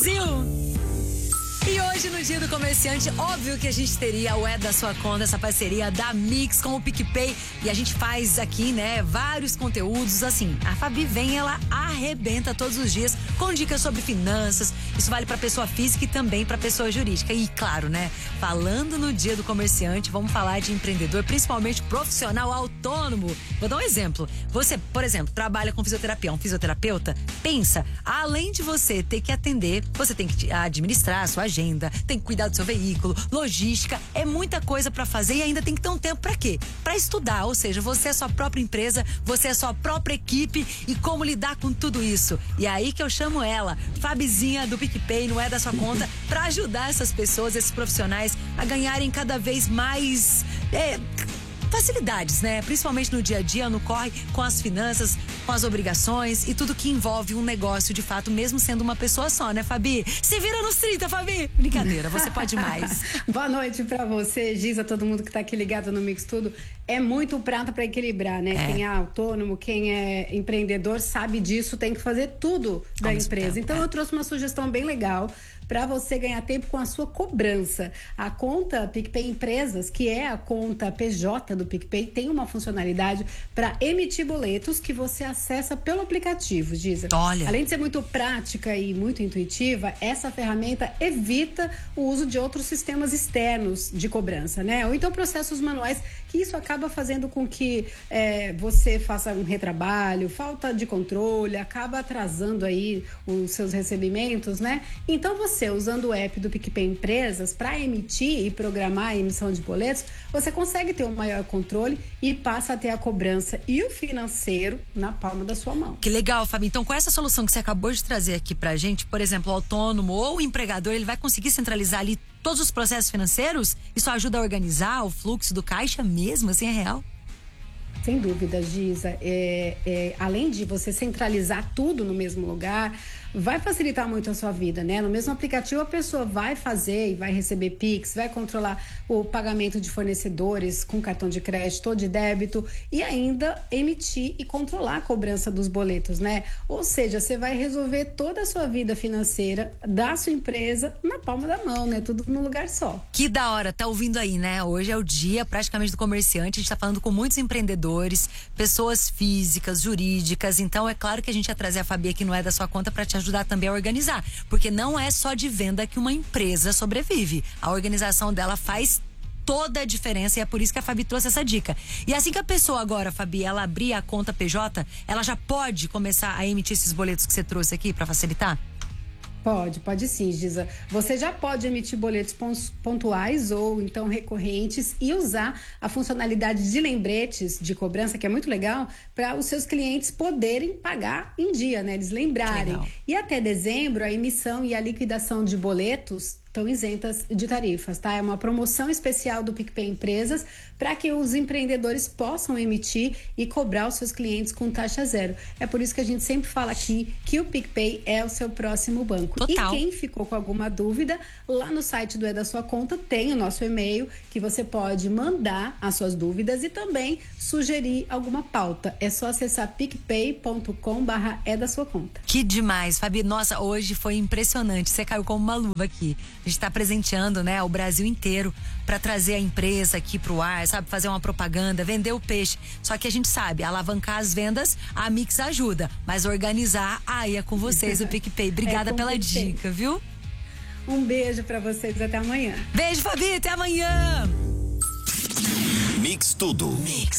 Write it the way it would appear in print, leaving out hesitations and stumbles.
Brasil! E hoje, no Dia do Comerciante, óbvio que a gente teria o É da Sua Conta, essa parceria da Mix com o PicPay. E a gente faz aqui, né, vários conteúdos. Assim, a Fabi vem, ela arrebenta todos os dias com dicas sobre finanças. Isso vale pra pessoa física e também pra pessoa jurídica. E claro, né, falando no Dia do Comerciante, vamos falar de empreendedor, principalmente profissional autônomo. Vou dar um exemplo. Você, por exemplo, trabalha com fisioterapia, um fisioterapeuta, pensa, além de você ter que atender, você tem que administrar a sua agenda, tem que cuidar do seu veículo, logística, é muita coisa pra fazer e ainda tem que ter um tempo pra quê? Pra estudar, ou seja, você é sua própria empresa, você é sua própria equipe e como lidar com tudo isso. E é aí que eu chamo ela, Fabizinha do PicPay, não é da sua conta, pra ajudar essas pessoas, esses profissionais a ganharem cada vez mais facilidades, né? Principalmente no dia a dia, no corre, com as finanças, com as obrigações e tudo que envolve um negócio de fato, mesmo sendo uma pessoa só, né, Fabi? Se vira nos 30, Fabi! Brincadeira, você pode mais. Boa noite pra você, Giza, todo mundo que tá aqui ligado no Mix Tudo. É muito prato pra equilibrar, né? Quem é autônomo, quem é empreendedor sabe disso, tem que fazer tudo da empresa. Então eu trouxe uma sugestão bem legal para você ganhar tempo com a sua cobrança. A conta PicPay Empresas, que é a conta PJ do PicPay, tem uma funcionalidade para emitir boletos que você acessa pelo aplicativo, Giza. Olha. Além de ser muito prática e muito intuitiva, essa ferramenta evita o uso de outros sistemas externos de cobrança, né? Ou então processos manuais, que isso acaba fazendo com que você faça um retrabalho, falta de controle, acaba atrasando aí os seus recebimentos, né? Então você, usando o app do PicPay Empresas para emitir e programar a emissão de boletos, você consegue ter um maior controle e passa a ter a cobrança e o financeiro na palma da sua mão. Que legal, Fabi. Então, com essa solução que você acabou de trazer aqui pra gente, por exemplo, o autônomo ou o empregador, ele vai conseguir centralizar ali todos os processos financeiros? Isso ajuda a organizar o fluxo do caixa mesmo, assim, é real? Sem dúvida, Giza. Além de você centralizar tudo no mesmo lugar, vai facilitar muito a sua vida, né? No mesmo aplicativo, a pessoa vai fazer e vai receber Pix, vai controlar o pagamento de fornecedores com cartão de crédito ou de débito e ainda emitir e controlar a cobrança dos boletos, né? Ou seja, você vai resolver toda a sua vida financeira da sua empresa na palma da mão, né? Tudo num lugar só. Que da hora, tá ouvindo aí, né? Hoje é o dia praticamente do comerciante, a gente tá falando com muitos empreendedores, pessoas físicas, jurídicas, então é claro que a gente ia trazer a Fabi aqui, não é da sua conta, pra te ajudar também a organizar, porque não é só de venda que uma empresa sobrevive, a organização dela faz toda a diferença e é por isso que a Fabi trouxe essa dica. E assim que a pessoa agora, Fabi, ela abrir a conta PJ, ela já pode começar a emitir esses boletos que você trouxe aqui pra facilitar? Pode sim, Giza. Você já pode emitir boletos pontuais ou então recorrentes e usar a funcionalidade de lembretes de cobrança, que é muito legal, para os seus clientes poderem pagar em dia, né? Eles lembrarem. Legal. E até dezembro, a emissão e a liquidação de boletos estão isentas de tarifas, tá? É uma promoção especial do PicPay Empresas para que os empreendedores possam emitir e cobrar os seus clientes com taxa zero. É por isso que a gente sempre fala aqui que o PicPay é o seu próximo banco. Total. E quem ficou com alguma dúvida, lá no site do É da Sua Conta tem o nosso e-mail que você pode mandar as suas dúvidas e também sugerir alguma pauta. É só acessar picpay.com/é da sua conta. Que demais, Fabi. Nossa, hoje foi impressionante. Você caiu como uma luva aqui. A gente tá presenteando, né, o Brasil inteiro para trazer a empresa aqui pro ar, sabe? Fazer uma propaganda, vender o peixe. Só que a gente sabe, alavancar as vendas, a Mix ajuda. Mas organizar, aí é com vocês, o PicPay. Obrigada pela dica, viu? Um beijo para vocês, até amanhã. Beijo, Fabi, até amanhã. Mix Tudo. Mix.